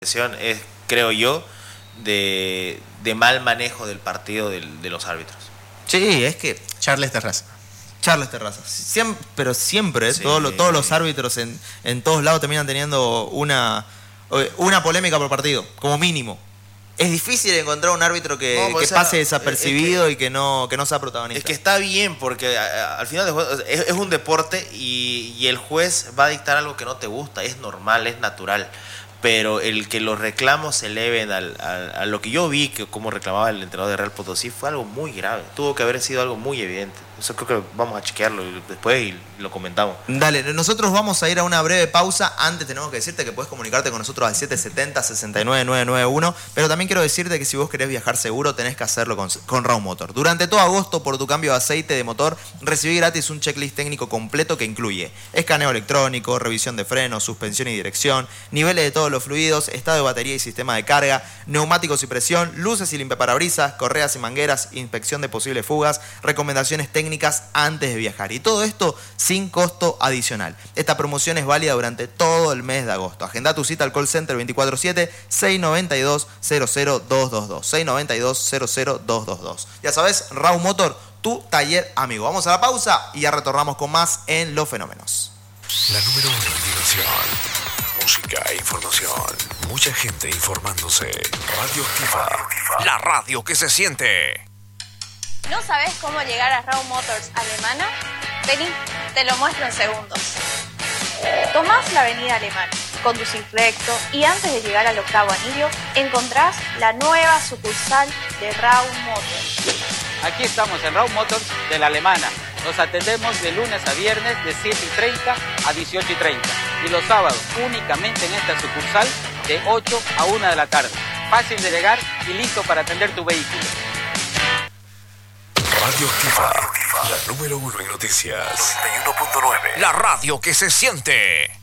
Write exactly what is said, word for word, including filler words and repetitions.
es, creo yo, de, de mal manejo del partido de, de los árbitros. Sí, es que Charles Terraza. Charles Terraza, siempre, pero siempre, Sí. todo lo, todos los árbitros en, en todos lados terminan teniendo una, una polémica por partido, como mínimo. Es difícil encontrar un árbitro que, No, que pues, pase o sea, desapercibido es que, y que no, que no sea protagonista. Es que está bien, porque a, a, al final de juego, es, es un deporte y, y el juez va a dictar algo que no te gusta, es normal, es natural. Pero el que los reclamos se eleven al, al, a lo que yo vi, que como reclamaba el entrenador de Real Potosí, fue algo muy grave. Tuvo que haber sido algo muy evidente. Eso creo que vamos a chequearlo después y lo comentamos. Dale, nosotros vamos a ir a una breve pausa. Antes tenemos que decirte que puedes comunicarte con nosotros al siete siete cero, seis nueve nueve nueve uno. Pero también quiero decirte que si vos querés viajar seguro, tenés que hacerlo con, con Raw Motor. Durante todo agosto, por tu cambio de aceite de motor, recibí gratis un checklist técnico completo que incluye escaneo electrónico, revisión de frenos, suspensión y dirección, niveles de todos los fluidos, estado de batería y sistema de carga, neumáticos y presión, luces y limpiaparabrisas, correas y mangueras, inspección de posibles fugas, recomendaciones técnicas antes de viajar. Y todo esto sin costo adicional. Esta promoción es válida durante todo el mes de agosto. Agenda tu cita al call center veinticuatro siete, seis nueve dos, cero cero dos dos dos. seis nueve dos, cero cero dos dos dos. Ya sabes, Raw Motor, tu taller amigo. Vamos a la pausa y ya retornamos con más en Los Fenómenos. La número uno en diversión, música e información. Mucha gente informándose. Radio Activa. La radio que se siente. ¿No sabes cómo llegar a Raw Motors Alemana? Vení, te lo muestro en segundos. Tomás la avenida Alemana, conducís recto y antes de llegar al octavo anillo encontrás la nueva sucursal de Raw Motors. Aquí estamos en Raw Motors de la Alemana. Los atendemos de lunes a viernes de siete y treinta a dieciocho y treinta y los sábados únicamente en esta sucursal de ocho a una de la tarde. Fácil de llegar y listo para atender tu vehículo. Radio Activa, la número uno en noticias. noventa y uno punto nueve. La radio que se siente.